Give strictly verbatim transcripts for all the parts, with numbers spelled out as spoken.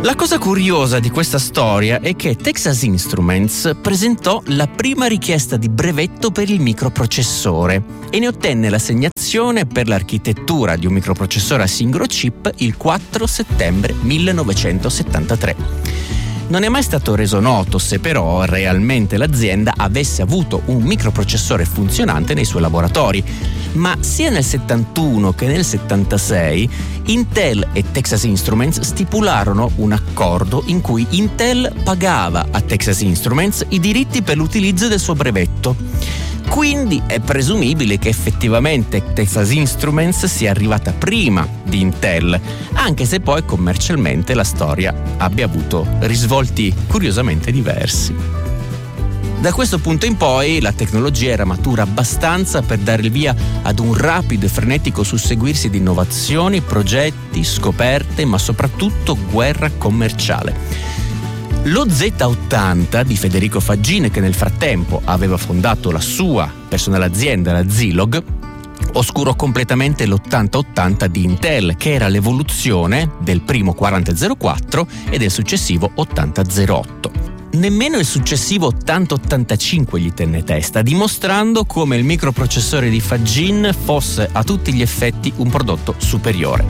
La cosa curiosa di questa storia è che Texas Instruments presentò la prima richiesta di brevetto per il microprocessore e ne ottenne l'assegnazione per l'architettura di un microprocessore a singolo chip il quattro settembre millenovecentosettantatré. Non è mai stato reso noto se però realmente l'azienda avesse avuto un microprocessore funzionante nei suoi laboratori, ma sia nel settantuno che nel settantasei Intel e Texas Instruments stipularono un accordo in cui Intel pagava a Texas Instruments i diritti per l'utilizzo del suo brevetto. Quindi è presumibile che effettivamente Texas Instruments sia arrivata prima di Intel, anche se poi commercialmente la storia abbia avuto risvolti curiosamente diversi. Da questo punto in poi la tecnologia era matura abbastanza per dare il via ad un rapido e frenetico susseguirsi di innovazioni, progetti, scoperte, ma soprattutto guerra commerciale. Lo Z ottanta di Federico Faggin, che nel frattempo aveva fondato la sua personale azienda, la Zilog, oscurò completamente l'ottanta ottanta di Intel, che era l'evoluzione del primo quaranta zero quattro e del successivo ottanta zero otto. Nemmeno il successivo ottanta ottantacinque gli tenne testa, dimostrando come il microprocessore di Faggin fosse a tutti gli effetti un prodotto superiore.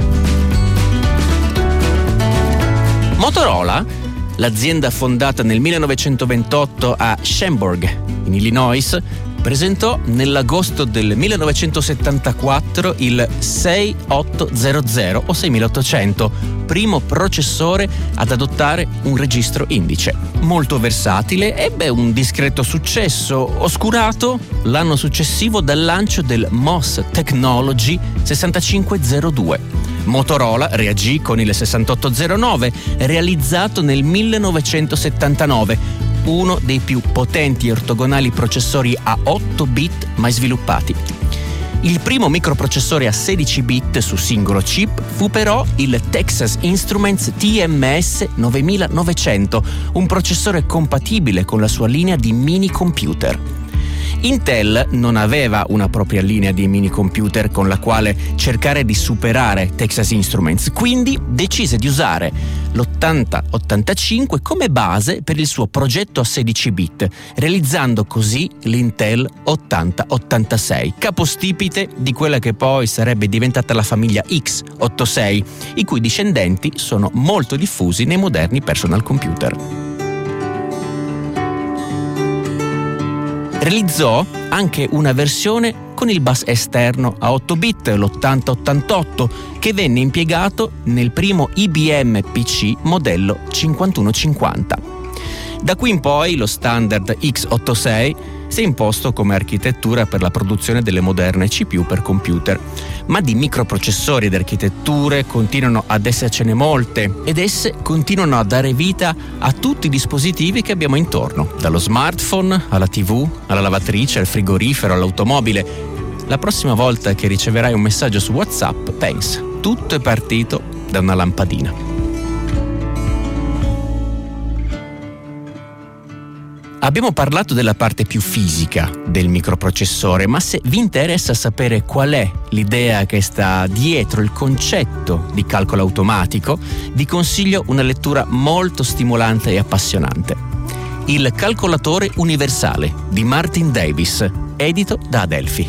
Motorola, l'azienda fondata nel millenovecentoventotto a Schaumburg, in Illinois, presentò nell'agosto del millenovecentosettantaquattro il seiottocento o seiemilaottocento, primo processore ad adottare un registro indice. Molto versatile, ebbe un discreto successo, oscurato l'anno successivo dal lancio del M O S Technology sessantacinque zero due. Motorola reagì con il sessantotto zero nove, realizzato nel millenovecentosettantanove, uno dei più potenti e ortogonali processori a otto bit mai sviluppati. Il primo microprocessore a sedici bit su singolo chip fu però il Texas Instruments T M S novemilanovecento, un processore compatibile con la sua linea di mini computer. Intel non aveva una propria linea di mini computer con la quale cercare di superare Texas Instruments, quindi decise di usare l'ottanta ottantacinque come base per il suo progetto a sedici bit, realizzando così l'Intel ottanta ottantasei, capostipite di quella che poi sarebbe diventata la famiglia X ottantasei, i cui discendenti sono molto diffusi nei moderni personal computer. Realizzò anche una versione con il bus esterno a otto bit, l'ottanta ottantotto, che venne impiegato nel primo I B M P C modello cinquantuno cinquanta. Da qui in poi lo standard X ottantasei si è imposto come architettura per la produzione delle moderne C P U per computer, ma di microprocessori ed architetture continuano ad essercene molte ed esse continuano a dare vita a tutti i dispositivi che abbiamo intorno, dallo smartphone alla tivù, alla lavatrice, al frigorifero, all'automobile. La prossima volta che riceverai un messaggio su WhatsApp, pensa, tutto è partito da una lampadina. Abbiamo parlato della parte più fisica del microprocessore, ma se vi interessa sapere qual è l'idea che sta dietro il concetto di calcolo automatico, vi consiglio una lettura molto stimolante e appassionante. Il calcolatore universale di Martin Davis, edito da Adelphi.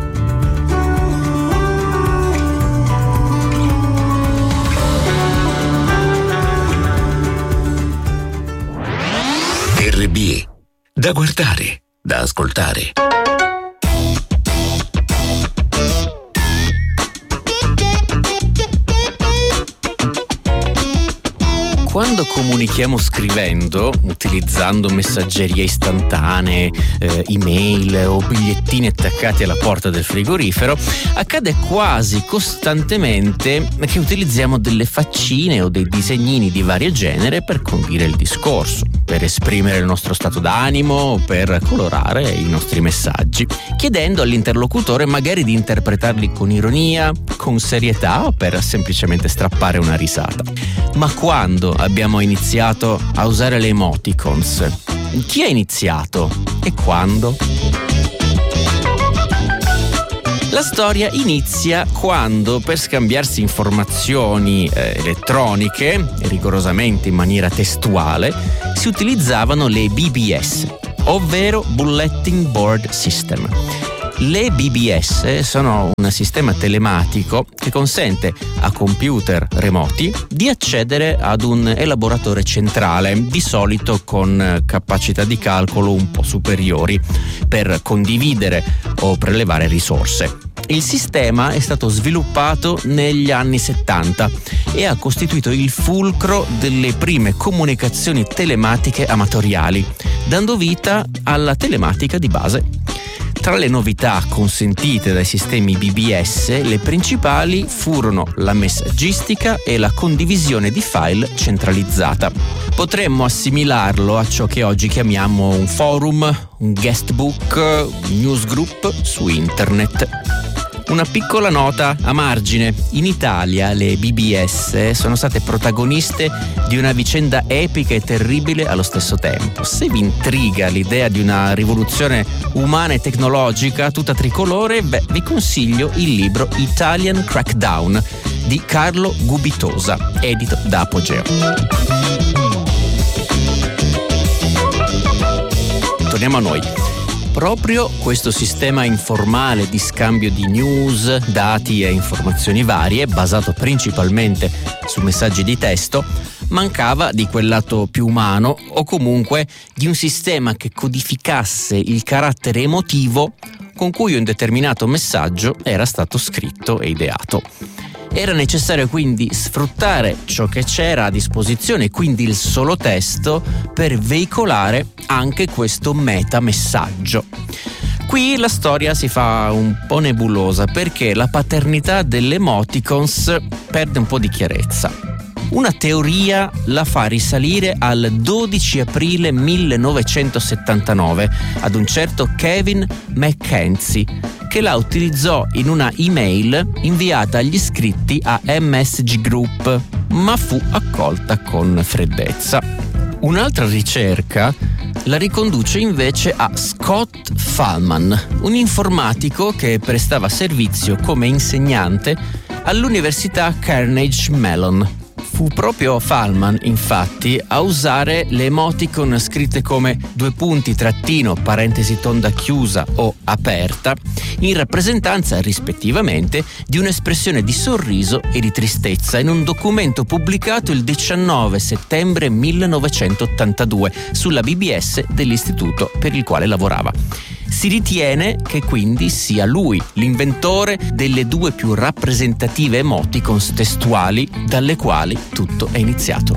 R B E. Da guardare, da ascoltare. Quando comunichiamo scrivendo, utilizzando messaggerie istantanee, eh, email o bigliettini attaccati alla porta del frigorifero, accade quasi costantemente che utilizziamo delle faccine o dei disegnini di vario genere per condire il discorso, per esprimere il nostro stato d'animo o per colorare i nostri messaggi, chiedendo all'interlocutore magari di interpretarli con ironia, con serietà o per semplicemente strappare una risata. Ma quando abbiamo iniziato a usare le emoticons? Chi ha iniziato e quando? La storia inizia quando, per scambiarsi informazioni eh, elettroniche, rigorosamente in maniera testuale, si utilizzavano le B B S, ovvero Bulletin Board System. Le B B S sono un sistema telematico che consente a computer remoti di accedere ad un elaboratore centrale, di solito con capacità di calcolo un po' superiori, per condividere o prelevare risorse. Il sistema è stato sviluppato negli anni settanta e ha costituito il fulcro delle prime comunicazioni telematiche amatoriali, dando vita alla telematica di base. Tra le novità consentite dai sistemi B B S, le principali furono la messaggistica e la condivisione di file centralizzata. Potremmo assimilarlo a ciò che oggi chiamiamo un forum, un guestbook, un newsgroup su internet. Una piccola nota a margine: in Italia le B B S sono state protagoniste di una vicenda epica e terribile allo stesso tempo. Se vi intriga l'idea di una rivoluzione umana e tecnologica tutta tricolore, beh, vi consiglio il libro Italian Crackdown di Carlo Gubitosa, edito da Apogeo. Torniamo a noi. Proprio questo sistema informale di scambio di news, dati e informazioni varie, basato principalmente su messaggi di testo, mancava di quel lato più umano, o comunque di un sistema che codificasse il carattere emotivo con cui un determinato messaggio era stato scritto e ideato. Era necessario quindi sfruttare ciò che c'era a disposizione, quindi il solo testo, per veicolare anche questo metamessaggio. Qui la storia si fa un po' nebulosa perché la paternità delle emoticons perde un po' di chiarezza. Una teoria la fa risalire al dodici aprile millenovecentosettantanove ad un certo Kevin McKenzie, che la utilizzò in una email inviata agli iscritti a M S G Group, ma fu accolta con freddezza. Un'altra ricerca la riconduce invece a Scott Fahlman, un informatico che prestava servizio come insegnante all'Università Carnegie Mellon. Fu proprio Fahlman, infatti, a usare le emoticon scritte come due punti, trattino, parentesi tonda chiusa o aperta, in rappresentanza rispettivamente di un'espressione di sorriso e di tristezza, in un documento pubblicato il diciannove settembre millenovecentottantadue sulla B B S dell'istituto per il quale lavorava. Si ritiene che quindi sia lui l'inventore delle due più rappresentative emoticons testuali dalle quali tutto è iniziato.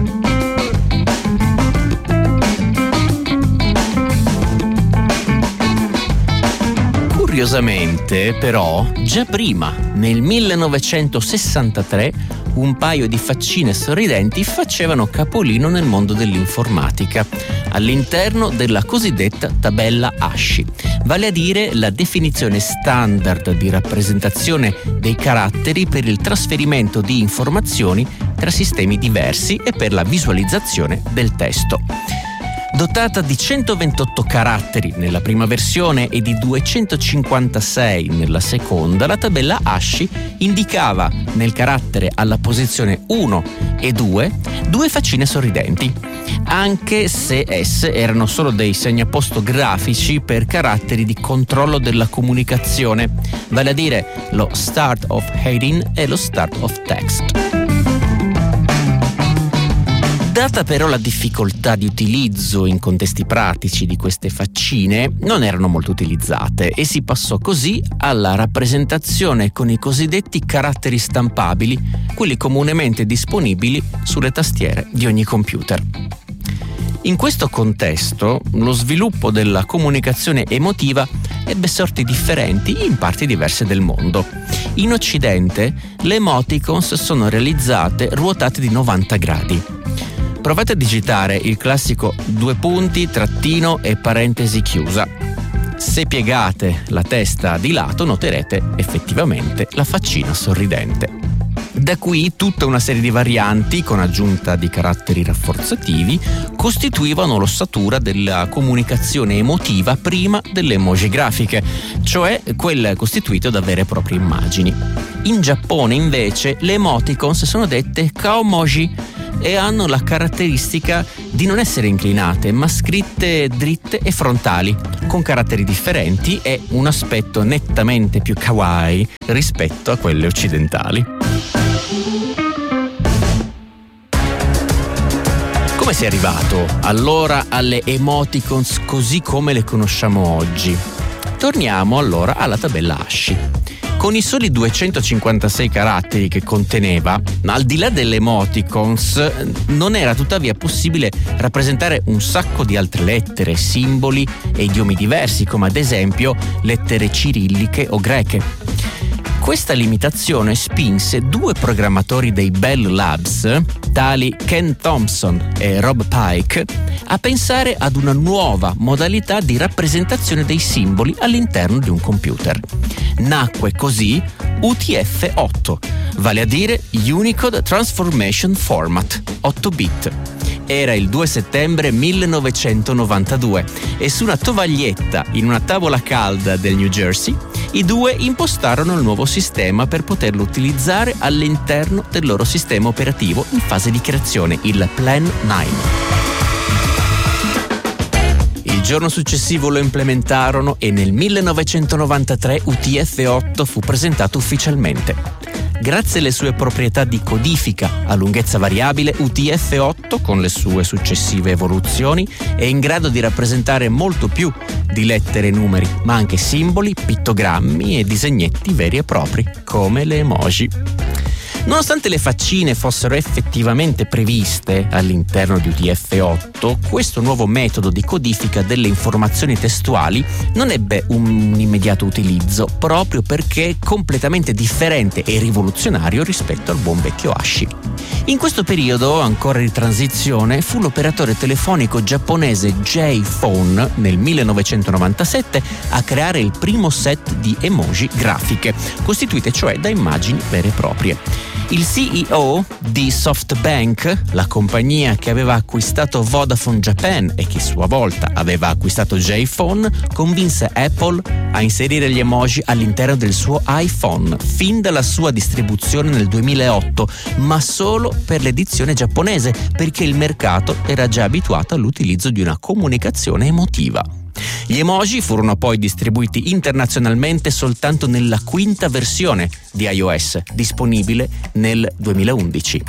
Curiosamente, però, già prima, nel millenovecentosessantatré, un paio di faccine sorridenti facevano capolino nel mondo dell'informatica, all'interno della cosiddetta tabella ASCII, vale a dire la definizione standard di rappresentazione dei caratteri per il trasferimento di informazioni tra sistemi diversi e per la visualizzazione del testo. Dotata di centoventotto caratteri nella prima versione e di duecentocinquantasei nella seconda, la tabella ASCII indicava nel carattere alla posizione uno e due due faccine sorridenti, anche se esse erano solo dei segnaposto grafici per caratteri di controllo della comunicazione, vale a dire lo start of heading e lo start of text. Data però la difficoltà di utilizzo in contesti pratici di queste faccine, non erano molto utilizzate e si passò così alla rappresentazione con i cosiddetti caratteri stampabili, quelli comunemente disponibili sulle tastiere di ogni computer. In questo contesto, lo sviluppo della comunicazione emotiva ebbe sorti differenti in parti diverse del mondo. In Occidente, le emoticons sono realizzate ruotate di novanta gradi. Provate a digitare il classico due punti, trattino e parentesi chiusa. Se piegate la testa di lato, noterete effettivamente la faccina sorridente. Da qui tutta una serie di varianti, con aggiunta di caratteri rafforzativi, costituivano l'ossatura della comunicazione emotiva prima delle emoji grafiche, cioè quel costituito da vere e proprie immagini. In Giappone, invece, le emoticons sono dette kaomoji e hanno la caratteristica di non essere inclinate, ma scritte dritte e frontali, con caratteri differenti e un aspetto nettamente più kawaii rispetto a quelle occidentali. Come si è arrivato allora alle emoticons così come le conosciamo oggi? Torniamo allora alla tabella Hashi. Con i soli duecentocinquantasei caratteri che conteneva, al di là delle emoticons, non era tuttavia possibile rappresentare un sacco di altre lettere, simboli e idiomi diversi, come ad esempio lettere cirilliche o greche. Questa limitazione spinse due programmatori dei Bell Labs, tali Ken Thompson e Rob Pike, a pensare ad una nuova modalità di rappresentazione dei simboli all'interno di un computer. Nacque così U T F otto, vale a dire Unicode Transformation Format, otto bit. Era il due settembre millenovecentonovantadue e su una tovaglietta in una tavola calda del New Jersey i due impostarono il nuovo sistema per poterlo utilizzare all'interno del loro sistema operativo in fase di creazione, il Plan nove. Il giorno successivo lo implementarono e nel millenovecentonovantatré U T F otto fu presentato ufficialmente. Grazie alle sue proprietà di codifica a lunghezza variabile, U T F otto, con le sue successive evoluzioni, è in grado di rappresentare molto più di lettere e numeri, ma anche simboli, pittogrammi e disegnetti veri e propri, come le emoji. Nonostante le faccine fossero effettivamente previste all'interno di U T F otto, questo nuovo metodo di codifica delle informazioni testuali non ebbe un immediato utilizzo, proprio perché completamente differente e rivoluzionario rispetto al buon vecchio Hashi. In questo periodo, ancora di transizione, fu l'operatore telefonico giapponese J-Phone nel millenovecentonovantasette a creare il primo set di emoji grafiche, costituite cioè da immagini vere e proprie. Il C E O di SoftBank, la compagnia che aveva acquistato Vodafone Japan e che a sua volta aveva acquistato J-Phone, convinse Apple a inserire gli emoji all'interno del suo iPhone fin dalla sua distribuzione nel duemilaotto, ma solo per l'edizione giapponese, perché il mercato era già abituato all'utilizzo di una comunicazione emotiva. Gli emoji furono poi distribuiti internazionalmente soltanto nella quinta versione di iOS, disponibile nel duemilaundici.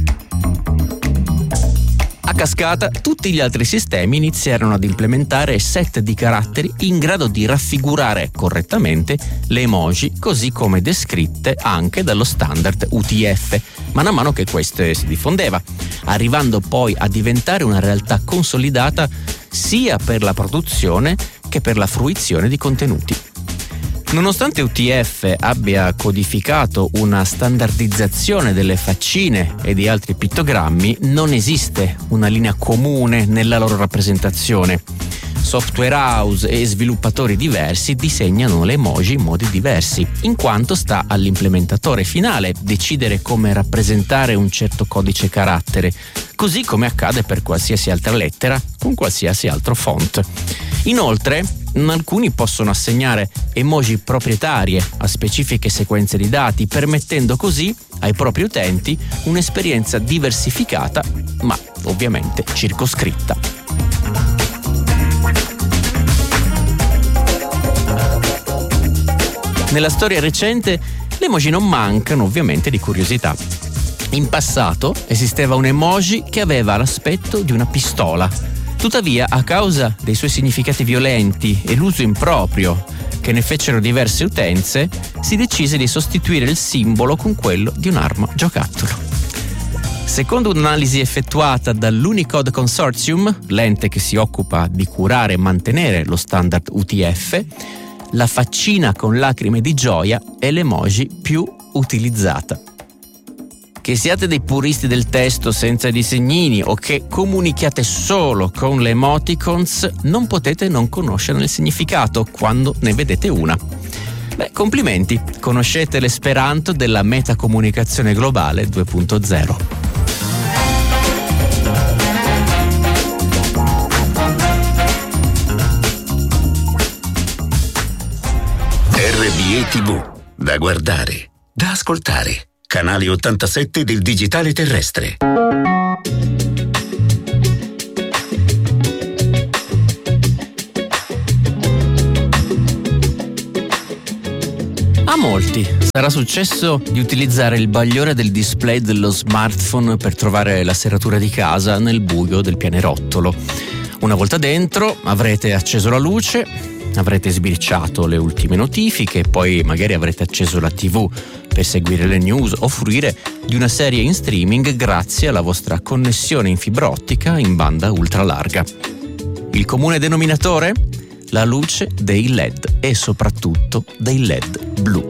A cascata, tutti gli altri sistemi iniziarono ad implementare set di caratteri in grado di raffigurare correttamente le emoji, così come descritte anche dallo standard U T F, man mano che queste si diffondeva, arrivando poi a diventare una realtà consolidata sia per la produzione che per la fruizione di contenuti. Nonostante U T F abbia codificato una standardizzazione delle faccine e di altri pittogrammi, non esiste una linea comune nella loro rappresentazione. Software house e sviluppatori diversi disegnano le emoji in modi diversi, in quanto sta all'implementatore finale decidere come rappresentare un certo codice carattere, così come accade per qualsiasi altra lettera con qualsiasi altro font. Inoltre, alcuni possono assegnare emoji proprietarie a specifiche sequenze di dati, permettendo così ai propri utenti un'esperienza diversificata, ma ovviamente circoscritta. Nella storia recente, le emoji non mancano ovviamente di curiosità. In passato esisteva un emoji che aveva l'aspetto di una pistola. Tuttavia, a causa dei suoi significati violenti e l'uso improprio che ne fecero diverse utenze, si decise di sostituire il simbolo con quello di un'arma giocattolo. Secondo un'analisi effettuata dall'Unicode Consortium, l'ente che si occupa di curare e mantenere lo standard U T F, la faccina con lacrime di gioia è l'emoji più utilizzata. Che siate dei puristi del testo senza disegnini o che comunichiate solo con le emoticons, non potete non conoscerne il significato quando ne vedete una. Beh, complimenti, conoscete l'esperanto della metacomunicazione globale due punto zero. R B E tivù, da guardare, da ascoltare. Canale ottantasette del digitale terrestre. A molti sarà successo di utilizzare il bagliore del display dello smartphone per trovare la serratura di casa nel buio del pianerottolo. Una volta dentro avrete acceso la luce, avrete sbirciato le ultime notifiche, poi magari avrete acceso la tivù per seguire le news o fruire di una serie in streaming grazie alla vostra connessione in fibra ottica in banda ultralarga. Il comune denominatore? La luce dei L E D e soprattutto dei L E D blu.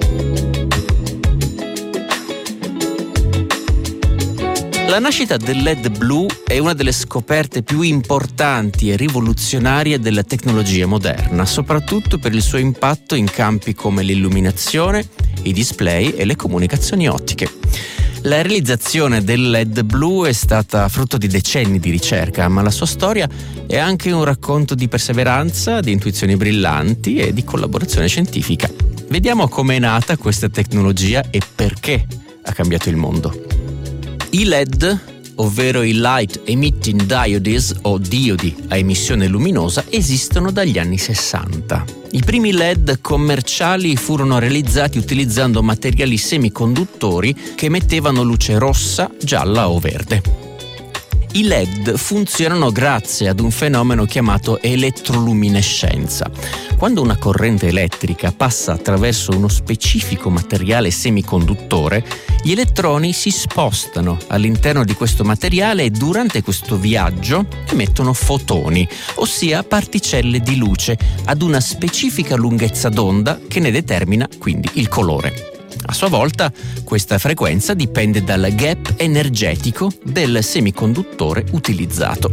La nascita del L E D blu è una delle scoperte più importanti e rivoluzionarie della tecnologia moderna, soprattutto per il suo impatto in campi come l'illuminazione, i display e le comunicazioni ottiche. La realizzazione del L E D blu è stata frutto di decenni di ricerca, ma la sua storia è anche un racconto di perseveranza, di intuizioni brillanti e di collaborazione scientifica. Vediamo come è nata questa tecnologia e perché ha cambiato il mondo. I L E D, ovvero i Light Emitting Diodes o diodi a emissione luminosa, esistono dagli anni sessanta. I primi L E D commerciali furono realizzati utilizzando materiali semiconduttori che emettevano luce rossa, gialla o verde. I L E D funzionano grazie ad un fenomeno chiamato elettroluminescenza. Quando una corrente elettrica passa attraverso uno specifico materiale semiconduttore, gli elettroni si spostano all'interno di questo materiale e durante questo viaggio emettono fotoni, ossia particelle di luce, ad una specifica lunghezza d'onda che ne determina quindi il colore. A sua volta, questa frequenza dipende dal gap energetico del semiconduttore utilizzato.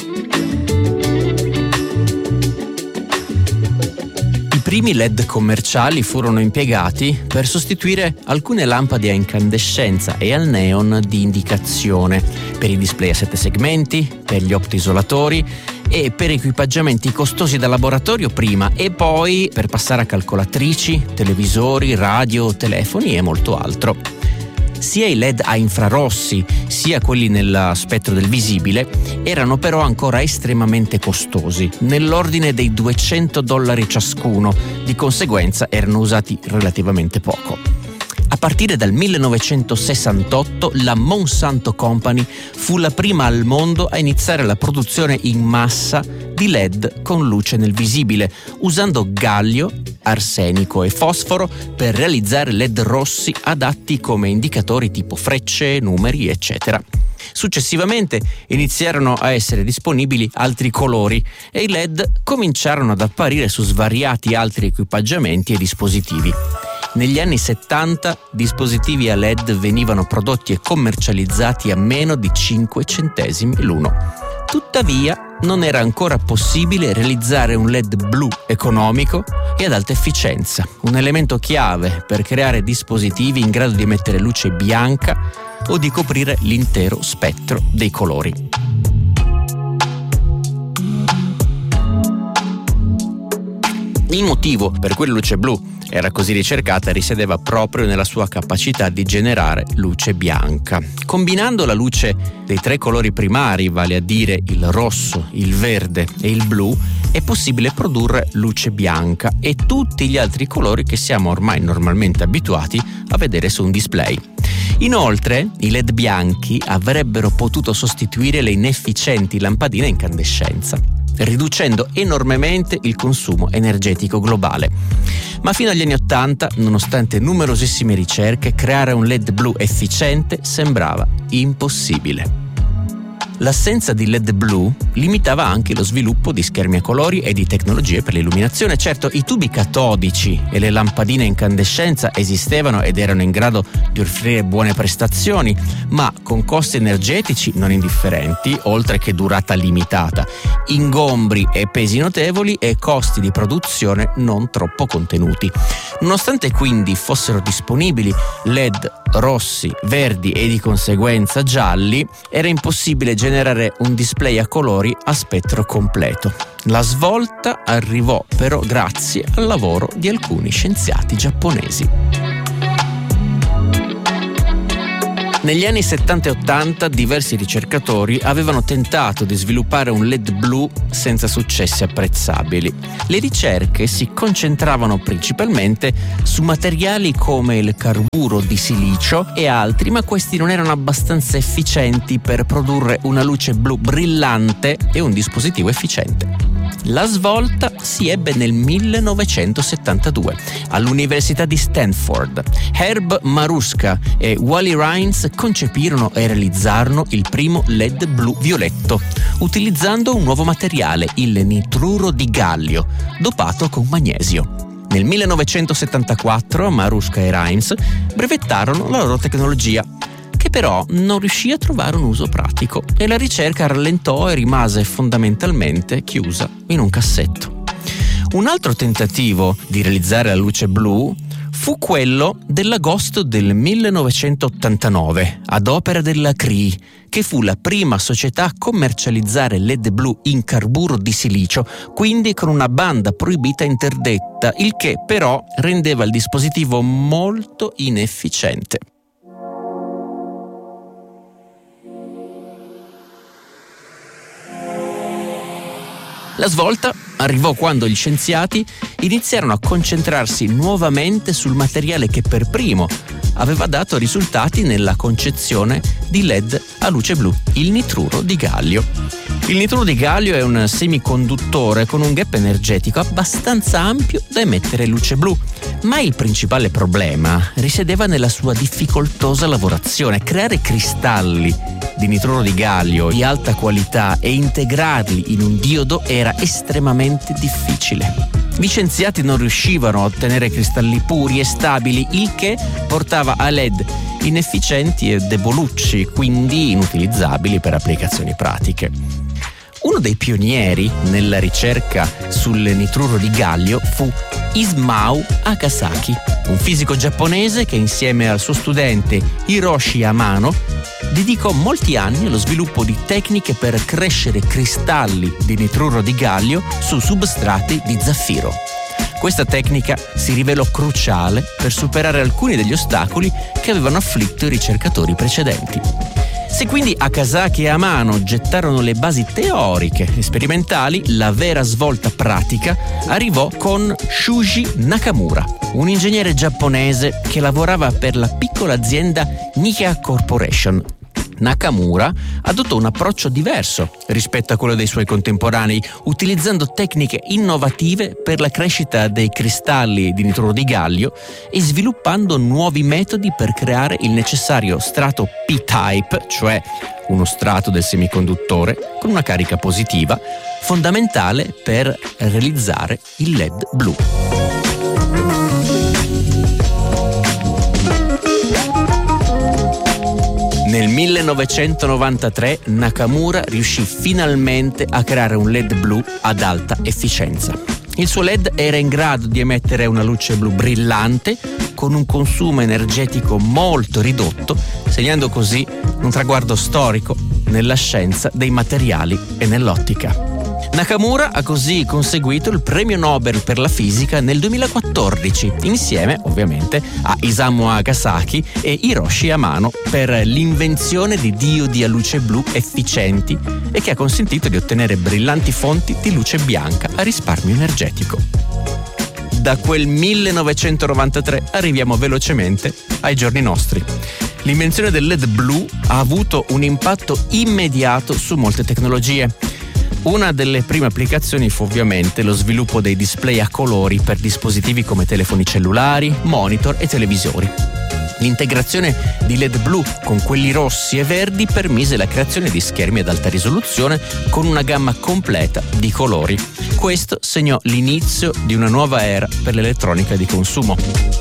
I primi L E D commerciali furono impiegati per sostituire alcune lampade a incandescenza e al neon di indicazione, per i display a sette segmenti, per gli optoisolatori e per equipaggiamenti costosi da laboratorio prima e poi per passare a calcolatrici, televisori, radio, telefoni e molto altro. Sia i L E D a infrarossi sia quelli nel spettro del visibile erano però ancora estremamente costosi, nell'ordine dei duecento dollari ciascuno, di conseguenza erano usati relativamente poco. A partire dal millenovecentosessantotto la Monsanto Company fu la prima al mondo a iniziare la produzione in massa di L E D con luce nel visibile, usando gallio, arsenico e fosforo per realizzare L E D rossi adatti come indicatori tipo frecce, numeri, eccetera. Successivamente iniziarono a essere disponibili altri colori e i L E D cominciarono ad apparire su svariati altri equipaggiamenti e dispositivi. Negli anni settanta dispositivi a L E D venivano prodotti e commercializzati a meno di cinque centesimi l'uno. Tuttavia, non era ancora possibile realizzare un L E D blu economico e ad alta efficienza, un elemento chiave per creare dispositivi in grado di emettere luce bianca o di coprire l'intero spettro dei colori. Il motivo per cui la luce blu era così ricercata risiedeva proprio nella sua capacità di generare luce bianca. Combinando la luce dei tre colori primari, vale a dire il rosso, il verde e il blu, è possibile produrre luce bianca e tutti gli altri colori che siamo ormai normalmente abituati a vedere su un display. Inoltre, i L E D bianchi avrebbero potuto sostituire le inefficienti lampadine a incandescenza, riducendo enormemente il consumo energetico globale. Ma fino agli anni Ottanta, nonostante numerosissime ricerche, creare un L E D blu efficiente sembrava impossibile. L'assenza di L E D blu limitava anche lo sviluppo di schermi a colori e di tecnologie per l'illuminazione. Certo, i tubi catodici e le lampadine a incandescenza esistevano ed erano in grado di offrire buone prestazioni, ma con costi energetici non indifferenti, oltre che durata limitata, ingombri e pesi notevoli e costi di produzione non troppo contenuti. Nonostante quindi fossero disponibili L E D rossi, verdi e di conseguenza gialli, era impossibile generare un display a colori a spettro completo. La svolta arrivò però grazie al lavoro di alcuni scienziati giapponesi. Negli anni settanta e ottanta diversi ricercatori avevano tentato di sviluppare un L E D blu senza successi apprezzabili. Le ricerche si concentravano principalmente su materiali come il carburo di silicio e altri, ma questi non erano abbastanza efficienti per produrre una luce blu brillante e un dispositivo efficiente. La svolta si ebbe nel millenovecentosettantadue all'Università di Stanford. Herb Maruska e Wally Rines concepirono e realizzarono il primo L E D blu violetto utilizzando un nuovo materiale, il nitruro di gallio, dopato con magnesio. Nel millenovecentosettantaquattro Maruska e Rines brevettarono la loro tecnologia, che però non riuscì a trovare un uso pratico e la ricerca rallentò e rimase fondamentalmente chiusa in un cassetto. Un altro tentativo di realizzare la luce blu fu quello dell'agosto del millenovecentottantanove, ad opera della Cree, che fu la prima società a commercializzare L E D blu in carburo di silicio, quindi con una banda proibita interdetta, il che però rendeva il dispositivo molto inefficiente. La svolta arrivò quando gli scienziati iniziarono a concentrarsi nuovamente sul materiale che per primo aveva dato risultati nella concezione di L E D a luce blu, il nitruro di gallio. Il nitruro di gallio è un semiconduttore con un gap energetico abbastanza ampio da emettere luce blu, ma il principale problema risiedeva nella sua difficoltosa lavorazione. Creare cristalli di nitruro di gallio di alta qualità e integrarli in un diodo era estremamente difficile. Gli scienziati non riuscivano a ottenere cristalli puri e stabili, il che portava a L E D inefficienti e debolucci, quindi inutilizzabili per applicazioni pratiche. Uno dei pionieri nella ricerca sul nitruro di gallio fu Isao Akasaki, un fisico giapponese che insieme al suo studente Hiroshi Amano dedicò molti anni allo sviluppo di tecniche per crescere cristalli di nitruro di gallio su substrati di zaffiro. Questa tecnica si rivelò cruciale per superare alcuni degli ostacoli che avevano afflitto i ricercatori precedenti. Se quindi Akasaki e Amano gettarono le basi teoriche e sperimentali, la vera svolta pratica arrivò con Shuji Nakamura, un ingegnere giapponese che lavorava per la piccola azienda Nikkei Corporation. Nakamura adottò un approccio diverso rispetto a quello dei suoi contemporanei, utilizzando tecniche innovative per la crescita dei cristalli di nitruro di gallio e sviluppando nuovi metodi per creare il necessario strato P-type, cioè uno strato del semiconduttore con una carica positiva, fondamentale per realizzare il L E D blu. Nel millenovecentonovantatré Nakamura riuscì finalmente a creare un L E D blu ad alta efficienza. Il suo L E D era in grado di emettere una luce blu brillante con un consumo energetico molto ridotto, segnando così un traguardo storico nella scienza dei materiali e nell'ottica. Nakamura ha così conseguito il premio Nobel per la fisica nel duemilaquattordici, insieme ovviamente a Isamu Akasaki e Hiroshi Amano, per l'invenzione di diodi a luce blu efficienti e che ha consentito di ottenere brillanti fonti di luce bianca a risparmio energetico. Da quel millenovecentonovantatré arriviamo velocemente ai giorni nostri. L'invenzione del L E D blu ha avuto un impatto immediato su molte tecnologie. Una delle prime applicazioni fu ovviamente lo sviluppo dei display a colori per dispositivi come telefoni cellulari, monitor e televisori. L'integrazione di L E D blu con quelli rossi e verdi permise la creazione di schermi ad alta risoluzione con una gamma completa di colori. Questo segnò l'inizio di una nuova era per l'elettronica di consumo.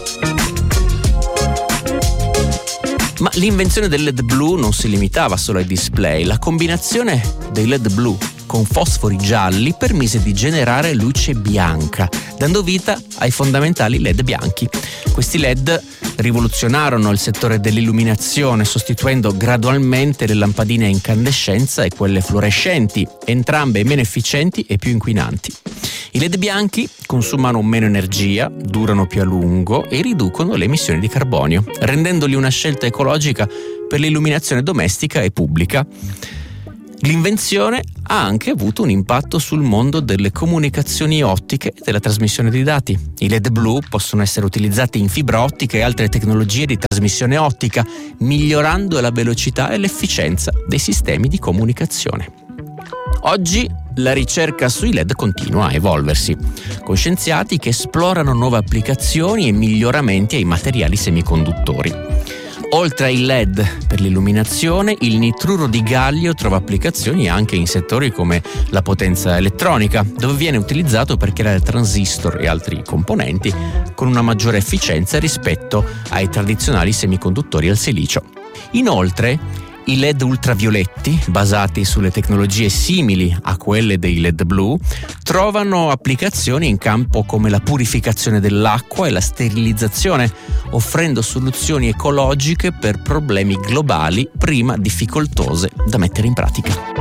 Ma l'invenzione del L E D blu non si limitava solo ai display. La combinazione dei L E D blu con fosfori gialli permise di generare luce bianca, dando vita ai fondamentali L E D bianchi. Questi L E D rivoluzionarono il settore dell'illuminazione, sostituendo gradualmente le lampadine a incandescenza e quelle fluorescenti, entrambe meno efficienti e più inquinanti. I L E D bianchi consumano meno energia, durano più a lungo e riducono le emissioni di carbonio, rendendoli una scelta ecologica per l'illuminazione domestica e pubblica. L'invenzione ha anche avuto un impatto sul mondo delle comunicazioni ottiche e della trasmissione di dati. I L E D blu possono essere utilizzati in fibra ottica e altre tecnologie di trasmissione ottica, migliorando la velocità e l'efficienza dei sistemi di comunicazione. Oggi la ricerca sui L E D continua a evolversi, con scienziati che esplorano nuove applicazioni e miglioramenti ai materiali semiconduttori. Oltre ai L E D per l'illuminazione, il nitruro di gallio trova applicazioni anche in settori come la potenza elettronica, dove viene utilizzato per creare transistor e altri componenti con una maggiore efficienza rispetto ai tradizionali semiconduttori al silicio. Inoltre, i L E D ultravioletti, basati sulle tecnologie simili a quelle dei L E D blu, trovano applicazioni in campo come la purificazione dell'acqua e la sterilizzazione, offrendo soluzioni ecologiche per problemi globali prima difficoltose da mettere in pratica.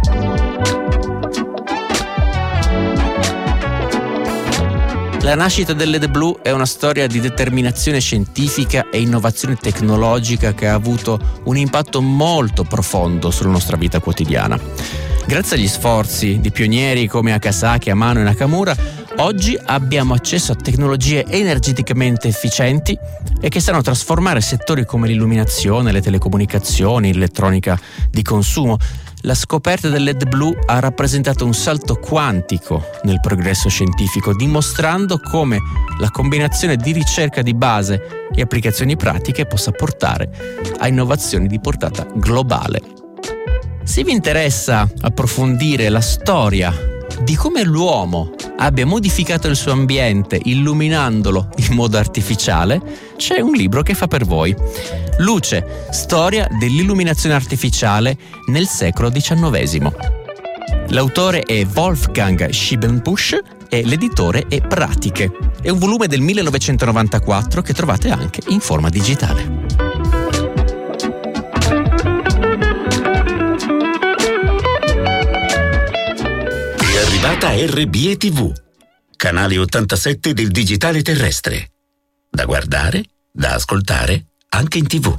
La nascita dell'L E D blu è una storia di determinazione scientifica e innovazione tecnologica che ha avuto un impatto molto profondo sulla nostra vita quotidiana. Grazie agli sforzi di pionieri come Akasaki, Amano e Nakamura, oggi abbiamo accesso a tecnologie energeticamente efficienti e che sanno trasformare settori come l'illuminazione, le telecomunicazioni, l'elettronica di consumo. La scoperta dell'L E D blu ha rappresentato un salto quantico nel progresso scientifico, dimostrando come la combinazione di ricerca di base e applicazioni pratiche possa portare a innovazioni di portata globale. Se vi interessa approfondire la storia di come l'uomo abbia modificato il suo ambiente illuminandolo in modo artificiale, c'è un libro che fa per voi. Luce, storia dell'illuminazione artificiale nel secolo diciannovesimo. L'autore è Wolfgang Schiebenbusch e l'editore è Pratiche. È un volume del millenovecentonovantaquattro che trovate anche in forma digitale. R B E T V, canale ottantasette del digitale terrestre. Da guardare, da ascoltare, anche in tivù.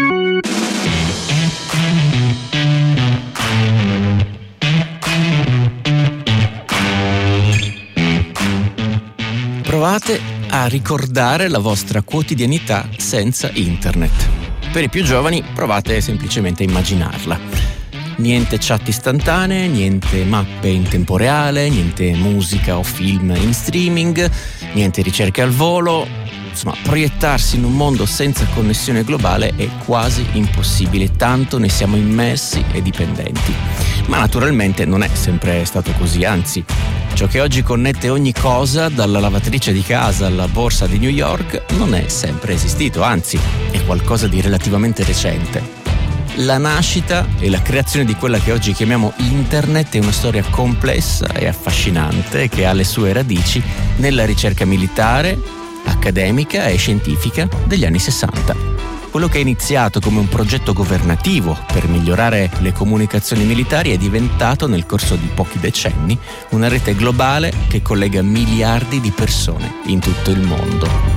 Provate a ricordare la vostra quotidianità senza internet. Per i più giovani, provate semplicemente a immaginarla. Niente chat istantanee, niente mappe in tempo reale, niente musica o film in streaming, niente ricerche al volo. Insomma, proiettarsi in un mondo senza connessione globale è quasi impossibile, tanto ne siamo immersi e dipendenti. Ma naturalmente non è sempre stato così, anzi, ciò che oggi connette ogni cosa, dalla lavatrice di casa alla borsa di New York, non è sempre esistito, anzi, è qualcosa di relativamente recente. La nascita e la creazione di quella che oggi chiamiamo Internet è una storia complessa e affascinante che ha le sue radici nella ricerca militare, accademica e scientifica degli anni sessanta. Quello che è iniziato come un progetto governativo per migliorare le comunicazioni militari è diventato nel corso di pochi decenni una rete globale che collega miliardi di persone in tutto il mondo.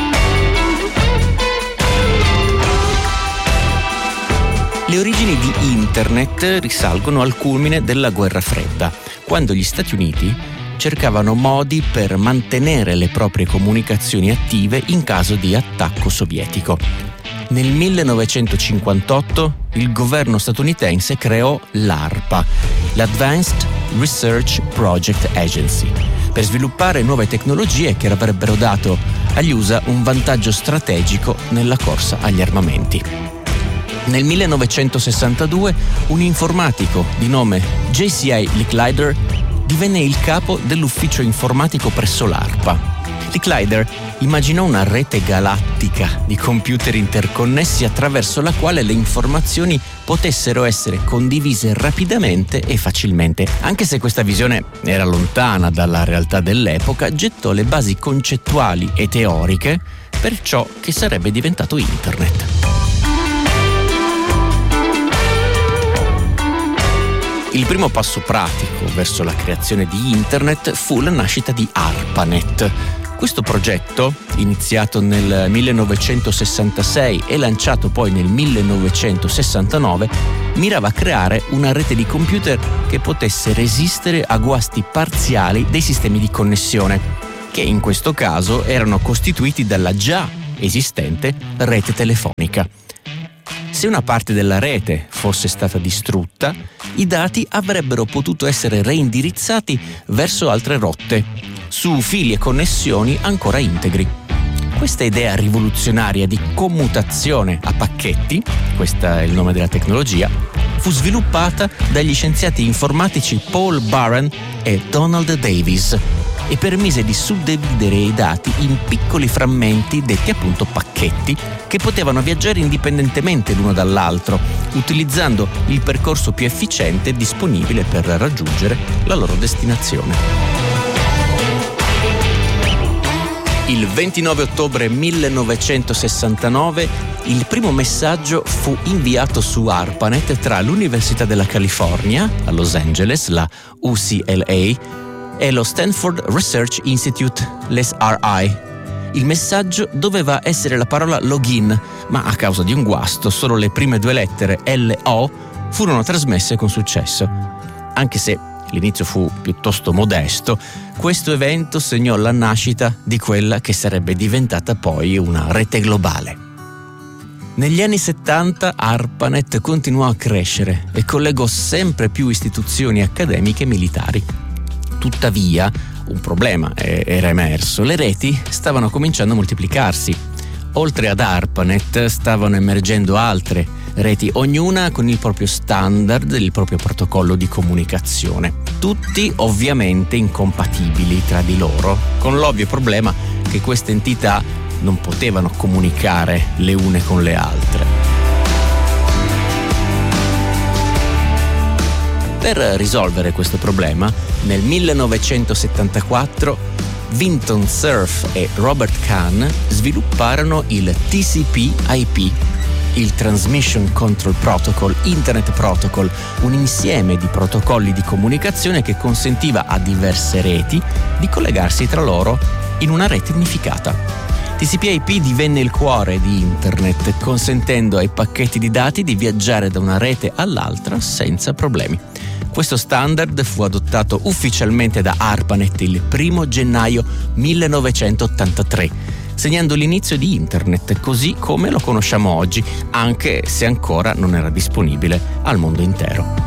Le origini di Internet risalgono al culmine della Guerra Fredda, quando gli Stati Uniti cercavano modi per mantenere le proprie comunicazioni attive in caso di attacco sovietico. Nel millenovecentocinquantotto il governo statunitense creò l'ARPA, l'Advanced Research Project Agency, per sviluppare nuove tecnologie che avrebbero dato agli U S A un vantaggio strategico nella corsa agli armamenti. Nel millenovecentosessantadue un informatico di nome J C I Licklider divenne il capo dell'ufficio informatico presso l'ARPA. Licklider immaginò una rete galattica di computer interconnessi attraverso la quale le informazioni potessero essere condivise rapidamente e facilmente. Anche se questa visione era lontana dalla realtà dell'epoca, gettò le basi concettuali e teoriche per ciò che sarebbe diventato Internet. Il primo passo pratico verso la creazione di Internet fu la nascita di ARPANET. Questo progetto, iniziato nel millenovecentosessantasei e lanciato poi nel millenovecentosessantanove, mirava a creare una rete di computer che potesse resistere a guasti parziali dei sistemi di connessione, che in questo caso erano costituiti dalla già esistente rete telefonica. Se una parte della rete fosse stata distrutta, i dati avrebbero potuto essere reindirizzati verso altre rotte, su fili e connessioni ancora integri. Questa idea rivoluzionaria di commutazione a pacchetti, questo è il nome della tecnologia, fu sviluppata dagli scienziati informatici Paul Baran e Donald Davis e permise di suddividere i dati in piccoli frammenti detti appunto pacchetti che potevano viaggiare indipendentemente l'uno dall'altro, utilizzando il percorso più efficiente disponibile per raggiungere la loro destinazione. Il ventinove ottobre millenovecentosessantanove il primo messaggio fu inviato su ARPANET tra l'Università della California a Los Angeles, la U C L A, e lo Stanford Research Institute, l'S R I. Il messaggio doveva essere la parola login, ma a causa di un guasto solo le prime due lettere L O furono trasmesse con successo. Anche se l'inizio fu piuttosto modesto, questo evento segnò la nascita di quella che sarebbe diventata poi una rete globale. Negli anni settanta ARPANET continuò a crescere e collegò sempre più istituzioni accademiche e militari. Tuttavia, un problema era emerso: le reti stavano cominciando a moltiplicarsi. Oltre ad ARPANET stavano emergendo altre reti, ognuna con il proprio standard, il proprio protocollo di comunicazione, tutti ovviamente incompatibili tra di loro, con l'ovvio problema che queste entità non potevano comunicare le une con le altre. Per risolvere questo problema, nel millenovecentosettantaquattro Vinton Cerf e Robert Kahn svilupparono il T C P I P, il Transmission Control Protocol, Internet Protocol, un insieme di protocolli di comunicazione che consentiva a diverse reti di collegarsi tra loro in una rete unificata. T C P I P divenne il cuore di Internet, consentendo ai pacchetti di dati di viaggiare da una rete all'altra senza problemi. Questo standard fu adottato ufficialmente da ARPANET il primo gennaio millenovecentottantatré, segnando l'inizio di Internet così come lo conosciamo oggi, anche se ancora non era disponibile al mondo intero.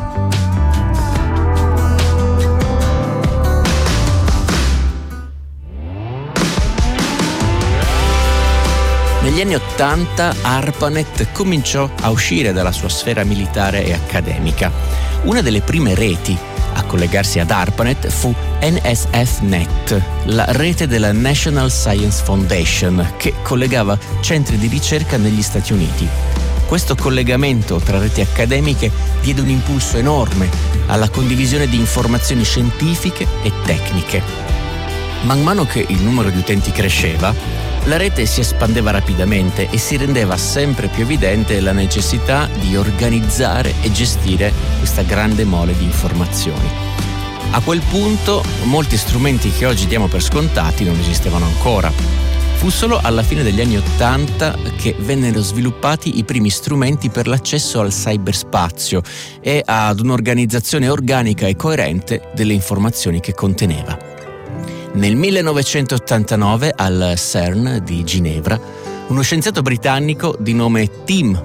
Negli anni Ottanta ARPANET cominciò a uscire dalla sua sfera militare e accademica. Una delle prime reti a collegarsi ad ARPANET fu N S F Net, la rete della National Science Foundation, che collegava centri di ricerca negli Stati Uniti. Questo collegamento tra reti accademiche diede un impulso enorme alla condivisione di informazioni scientifiche e tecniche. Man mano che il numero di utenti cresceva, la rete si espandeva rapidamente e si rendeva sempre più evidente la necessità di organizzare e gestire questa grande mole di informazioni. A quel punto, molti strumenti che oggi diamo per scontati non esistevano ancora. Fu solo alla fine degli anni Ottanta che vennero sviluppati i primi strumenti per l'accesso al cyberspazio e ad un'organizzazione organica e coerente delle informazioni che conteneva. Nel millenovecentottantanove al CERN di Ginevra, uno scienziato britannico di nome Tim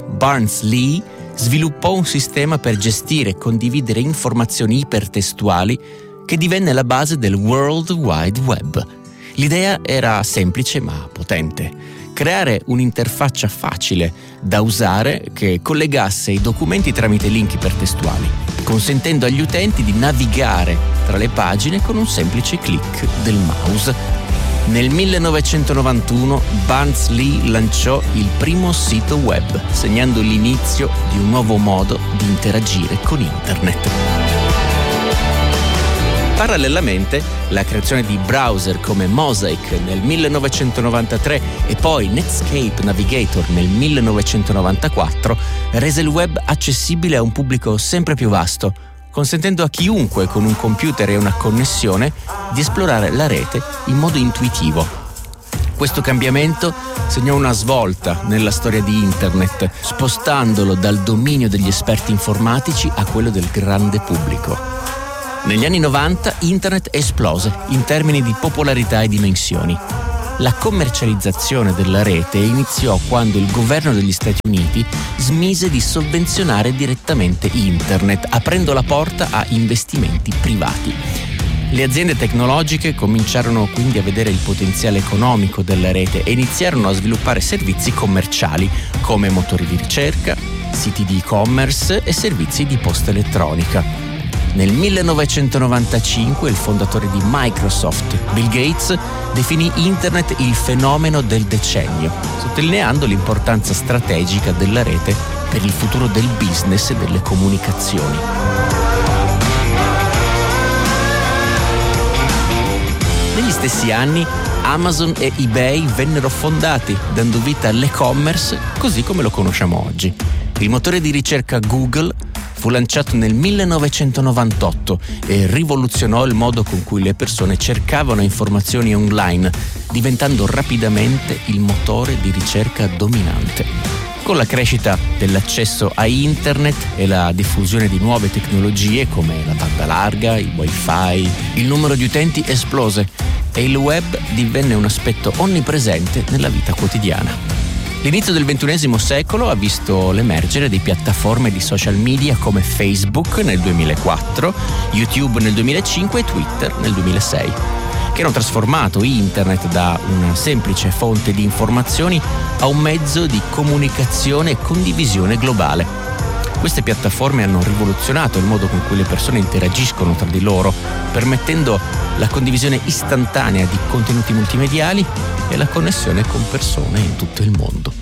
Barnsley sviluppò un sistema per gestire e condividere informazioni ipertestuali che divenne la base del World Wide Web. L'idea era semplice ma potente: creare un'interfaccia facile da usare che collegasse i documenti tramite link ipertestuali, consentendo agli utenti di navigare tra le pagine con un semplice click del mouse. Nel millenovecentonovantuno Barnsley lanciò il primo sito web, segnando l'inizio di un nuovo modo di interagire con Internet. Parallelamente, la creazione di browser come Mosaic nel millenovecentonovantatré e poi Netscape Navigator nel millenovecentonovantaquattro rese il web accessibile a un pubblico sempre più vasto, consentendo a chiunque con un computer e una connessione di esplorare la rete in modo intuitivo. Questo cambiamento segnò una svolta nella storia di Internet, spostandolo dal dominio degli esperti informatici a quello del grande pubblico. Negli anni novanta Internet esplose in termini di popolarità e dimensioni. La commercializzazione della rete iniziò quando il governo degli Stati Uniti smise di sovvenzionare direttamente Internet, aprendo la porta a investimenti privati. Le aziende tecnologiche cominciarono quindi a vedere il potenziale economico della rete e iniziarono a sviluppare servizi commerciali come motori di ricerca, siti di e-commerce e servizi di posta elettronica. Nel millenovecentonovantacinque il fondatore di Microsoft, Bill Gates, definì Internet il fenomeno del decennio, sottolineando l'importanza strategica della rete per il futuro del business e delle comunicazioni. Negli stessi anni Amazon e eBay vennero fondati, dando vita all'e-commerce così come lo conosciamo oggi. Il motore di ricerca Google fu lanciato nel millenovecentonovantotto e rivoluzionò il modo con cui le persone cercavano informazioni online, diventando rapidamente il motore di ricerca dominante. Con la crescita dell'accesso a Internet e la diffusione di nuove tecnologie come la banda larga, il wifi, il numero di utenti esplose e il web divenne un aspetto onnipresente nella vita quotidiana. L'inizio del ventunesimo secolo ha visto l'emergere di piattaforme di social media come Facebook nel duemilaquattro, YouTube nel duemilacinque e Twitter nel duemilasei, che hanno trasformato Internet da una semplice fonte di informazioni a un mezzo di comunicazione e condivisione globale. Queste piattaforme hanno rivoluzionato il modo con cui le persone interagiscono tra di loro, permettendo la condivisione istantanea di contenuti multimediali e la connessione con persone in tutto il mondo.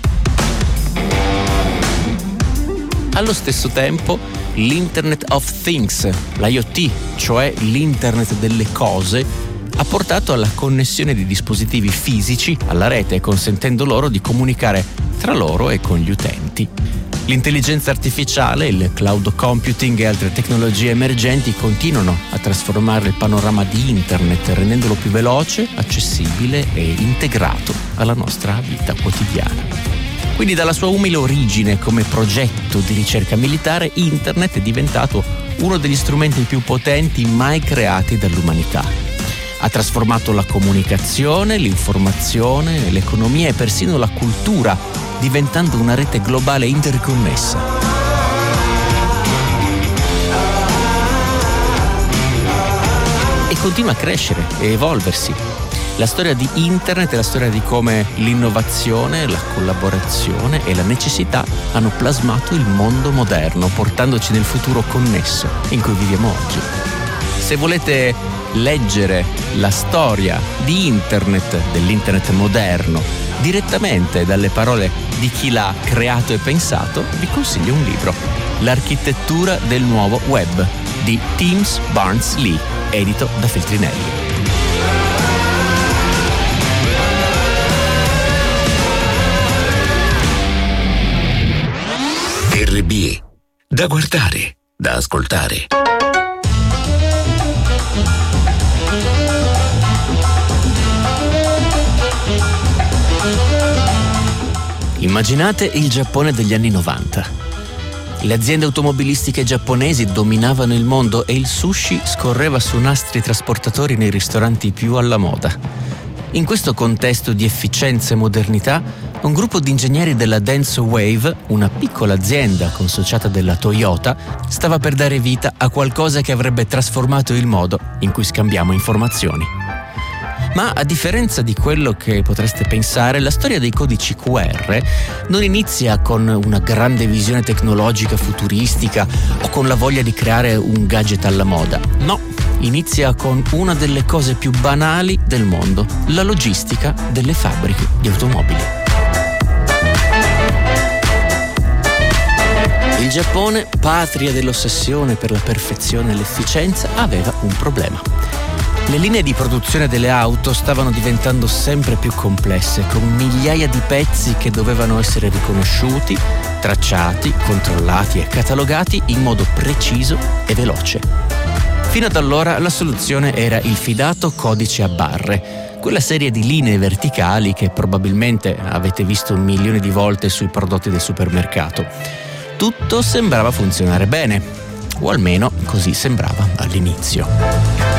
Allo stesso tempo, l'Internet of Things, l'I O T, cioè l'Internet delle cose, ha portato alla connessione di dispositivi fisici alla rete, consentendo loro di comunicare tra loro e con gli utenti. L'intelligenza artificiale, il cloud computing e altre tecnologie emergenti continuano a trasformare il panorama di Internet, rendendolo più veloce, accessibile e integrato alla nostra vita quotidiana. Quindi dalla sua umile origine come progetto di ricerca militare, Internet è diventato uno degli strumenti più potenti mai creati dall'umanità. Ha trasformato la comunicazione, l'informazione, l'economia e persino la cultura, diventando una rete globale interconnessa. E continua a crescere e evolversi. La storia di Internet è la storia di come l'innovazione, la collaborazione e la necessità hanno plasmato il mondo moderno, portandoci nel futuro connesso in cui viviamo oggi. Se volete leggere la storia di Internet, dell'Internet moderno, direttamente dalle parole di chi l'ha creato e pensato, vi consiglio un libro, L'architettura del nuovo web, di Tim Berners-Lee, edito da Feltrinelli. R B E, da guardare, da ascoltare. Immaginate il Giappone degli anni novanta. Le aziende automobilistiche giapponesi dominavano il mondo e il sushi scorreva su nastri trasportatori nei ristoranti più alla moda. In questo contesto di efficienza e modernità, Un gruppo di ingegneri della DensoWave, una piccola azienda consociata della Toyota, stava per dare vita a qualcosa che avrebbe trasformato il modo in cui scambiamo informazioni. Ma a differenza di quello che potreste pensare, la storia dei codici Q R non inizia con una grande visione tecnologica futuristica o con la voglia di creare un gadget alla moda. No, inizia con una delle cose più banali del mondo, la logistica delle fabbriche di automobili. Il Giappone, patria dell'ossessione per la perfezione e l'efficienza, aveva un problema. Le linee di produzione delle auto stavano diventando sempre più complesse, con migliaia di pezzi che dovevano essere riconosciuti, tracciati, controllati e catalogati in modo preciso e veloce. Fino ad allora la soluzione era il fidato codice a barre, quella serie di linee verticali che probabilmente avete visto un milione di volte sui prodotti del supermercato. Tutto sembrava funzionare bene, o almeno così sembrava all'inizio.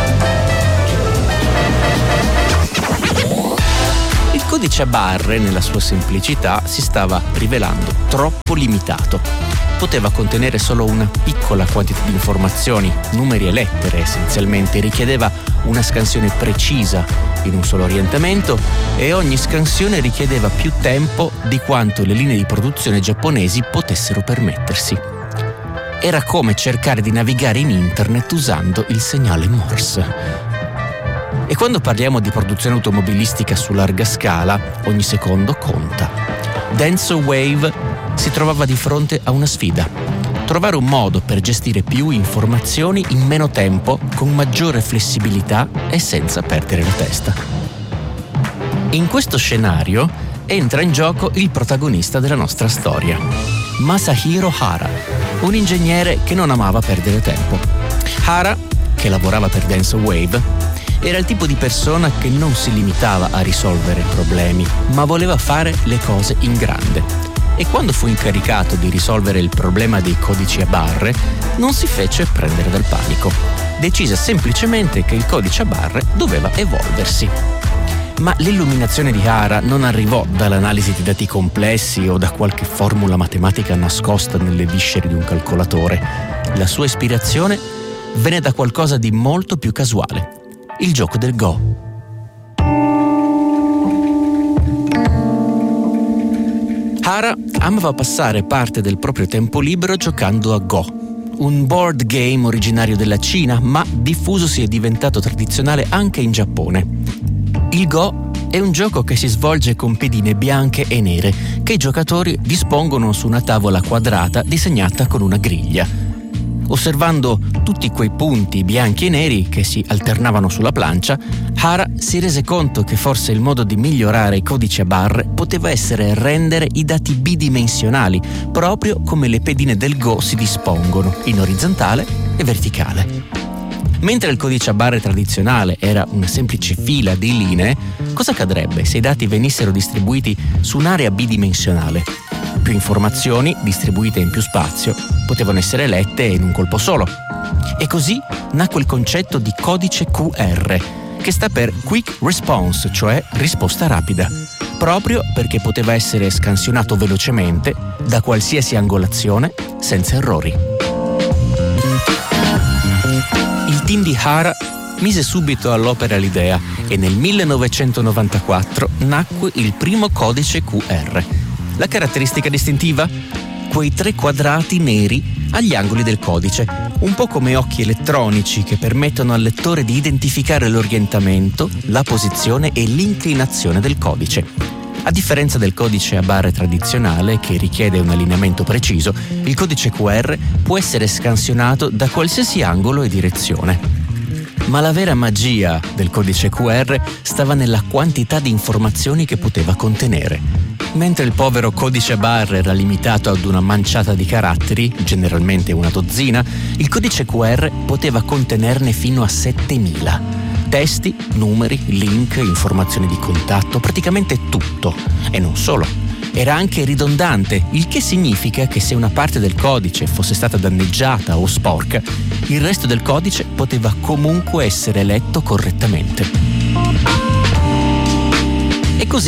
Il codice a barre, nella sua semplicità, si stava rivelando troppo limitato. Poteva contenere solo una piccola quantità di informazioni, numeri e lettere essenzialmente, richiedeva una scansione precisa in un solo orientamento e ogni scansione richiedeva più tempo di quanto le linee di produzione giapponesi potessero permettersi. Era come cercare di navigare in internet usando il segnale Morse. E quando parliamo di produzione automobilistica su larga scala, ogni secondo conta. DensoWave si trovava di fronte a una sfida: trovare un modo per gestire più informazioni in meno tempo, con maggiore flessibilità e senza perdere la testa. In questo scenario entra in gioco il protagonista della nostra storia, Masahiro Hara, un ingegnere che non amava perdere tempo. Hara, che lavorava per DensoWave, era il tipo di persona che non si limitava a risolvere problemi, ma voleva fare le cose in grande. E quando fu incaricato di risolvere il problema dei codici a barre, non si fece prendere dal panico. Decise semplicemente che il codice a barre doveva evolversi. Ma l'illuminazione di Hara non arrivò dall'analisi di dati complessi o da qualche formula matematica nascosta nelle viscere di un calcolatore. La sua ispirazione venne da qualcosa di molto più casuale: il gioco del Go. Hara amava passare parte del proprio tempo libero giocando a Go, un board game originario della Cina, ma diffusosi e diventato tradizionale anche in Giappone. Il Go è un gioco che si svolge con pedine bianche e nere che i giocatori dispongono su una tavola quadrata disegnata con una griglia. Osservando tutti quei punti bianchi e neri che si alternavano sulla plancia, Hara si rese conto che forse il modo di migliorare i codici a barre poteva essere rendere i dati bidimensionali, proprio come le pedine del Go si dispongono, in orizzontale e verticale. Mentre il codice a barre tradizionale era una semplice fila di linee, cosa accadrebbe se i dati venissero distribuiti su un'area bidimensionale? Più informazioni, distribuite in più spazio, potevano essere lette in un colpo solo. E così nacque il concetto di codice Q R, che sta per Quick Response, cioè risposta rapida, proprio perché poteva essere scansionato velocemente da qualsiasi angolazione senza errori. Il team di Hara mise subito all'opera l'idea e nel millenovecentonovantaquattro nacque il primo codice Q R. La caratteristica distintiva? Quei tre quadrati neri agli angoli del codice, un po' come occhi elettronici che permettono al lettore di identificare l'orientamento, la posizione e l'inclinazione del codice. A differenza del codice a barre tradizionale, che richiede un allineamento preciso, il codice Q R può essere scansionato da qualsiasi angolo e direzione. Ma la vera magia del codice Q R stava nella quantità di informazioni che poteva contenere. Mentre il povero codice a barre era limitato ad una manciata di caratteri, generalmente una dozzina, il codice Q R poteva contenerne fino a settemila. Testi, numeri, link, informazioni di contatto, praticamente tutto. E non solo. Era anche ridondante, il che significa che se una parte del codice fosse stata danneggiata o sporca, il resto del codice poteva comunque essere letto correttamente. E così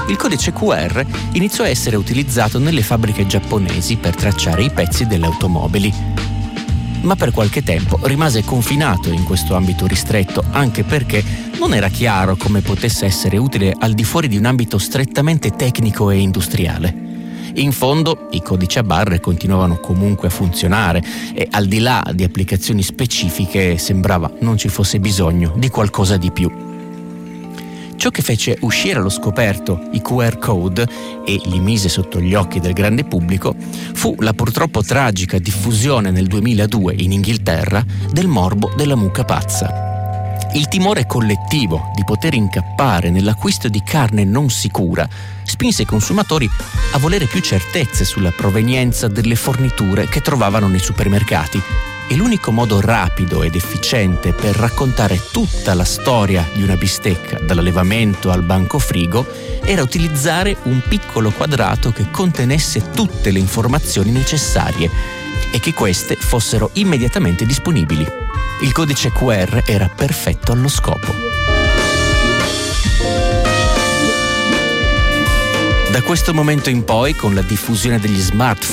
il codice Q R iniziò a essere utilizzato nelle fabbriche giapponesi per tracciare i pezzi delle automobili. Ma per qualche tempo rimase confinato in questo ambito ristretto, anche perché non era chiaro come potesse essere utile al di fuori di un ambito strettamente tecnico e industriale. In fondo, i codici a barre continuavano comunque a funzionare e, al di là di applicazioni specifiche, sembrava non ci fosse bisogno di qualcosa di più. Ciò che fece uscire allo scoperto i Q R code e li mise sotto gli occhi del grande pubblico fu la purtroppo tragica diffusione nel duemiladue in Inghilterra del morbo della mucca pazza. Il timore collettivo di poter incappare nell'acquisto di carne non sicura spinse i consumatori a volere più certezze sulla provenienza delle forniture che trovavano nei supermercati. E l'unico modo rapido ed efficiente per raccontare tutta la storia di una bistecca, dall'allevamento al banco frigo, era utilizzare un piccolo quadrato che contenesse tutte le informazioni necessarie e che queste fossero immediatamente disponibili. Il codice Q R era perfetto allo scopo. Da questo momento in poi, con la diffusione degli smartphone